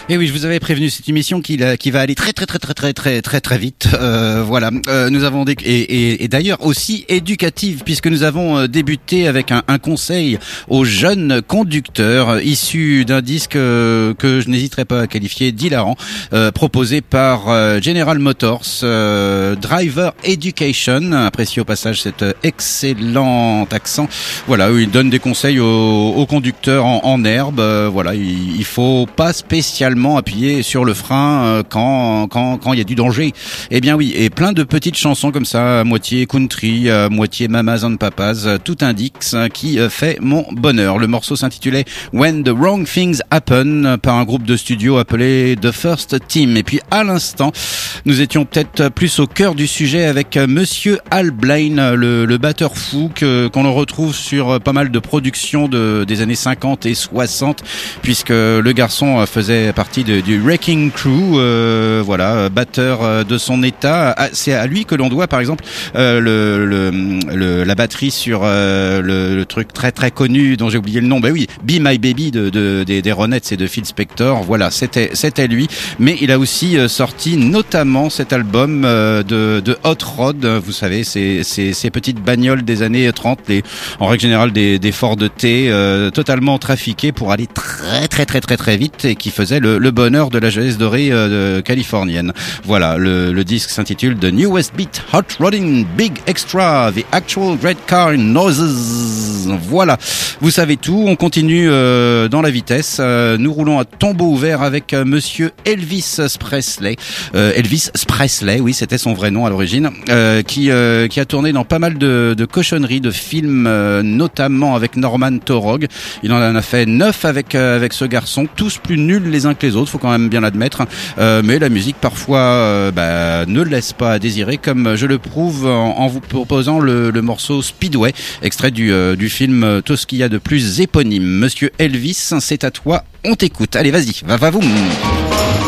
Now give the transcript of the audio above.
Et oui, je vous avais prévenu, cette émission qui va aller très vite. Voilà, nous avons et d'ailleurs aussi éducative, puisque nous avons débuté avec un conseil aux jeunes conducteurs issu d'un disque que je n'hésiterai pas à qualifier d'hilarant, proposé par General Motors, Driver Education. Appréciez au passage cet excellent accent. Voilà, où il donne des conseils aux conducteurs en herbe. Voilà, il faut pas spécialement appuyer sur le frein quand il y a du danger. Eh bien oui, et plein de petites chansons comme ça, à moitié country, à moitié mamas and papas, tout indique qui fait mon bonheur. Le morceau s'intitulait When the Wrong Things Happen par un groupe de studio appelé The First Team. Et puis à l'instant, nous étions peut-être plus au cœur du sujet avec Monsieur Al Blaine, le batteur fou qu'on le retrouve sur pas mal de productions des années 50 et 60, puisque le garçon faisait partie du Wrecking Crew, voilà, batteur de son état. C'est à lui que l'on doit par exemple la batterie sur le truc très connu dont j'ai oublié le nom. Bah oui, Be My Baby des Ronettes et de Phil Spector. Voilà, c'était lui. Mais il a aussi sorti notamment cet album de Hot Rod. Vous savez, ces petites bagnoles des années 30, en règle générale des Ford T, totalement trafiquées pour aller très vite, et qui faisaient le bonheur de la jeunesse dorée californienne. Voilà, le disque s'intitule The Newest Beat Hot Rodding Big Extra, The Actual Great Car Noises. Voilà, vous savez tout. On continue dans la vitesse. Nous roulons à tombeau ouvert avec Monsieur Elvis Presley. Elvis Presley, oui, c'était son vrai nom à l'origine, qui a tourné dans pas mal de cochonneries, de films, notamment avec Norman Taurog. Il en a fait 9 avec ce garçon, tous plus nuls les uns que les autres, faut quand même bien l'admettre, mais la musique parfois ne laisse pas à désirer, comme je le prouve en vous proposant le morceau Speedway, extrait du film Tout ce qu'il y a de plus éponyme. Monsieur Elvis, c'est à toi, on t'écoute. Allez, vas-y, va vous.